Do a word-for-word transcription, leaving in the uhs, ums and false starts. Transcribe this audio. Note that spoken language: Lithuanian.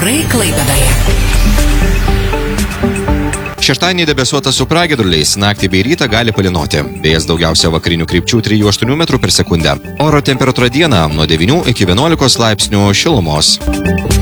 Orai Klaipėdoje. Šeštadienį debesuota su pragiedruliais, naktį bei rytą gali palynoti. Vėjas daugiausia vakarinių krypčių trijų aštuonių metrų per sekundę. Oro temperatūra dieną nuo devynių iki vienuolikos laipsnių šilumos.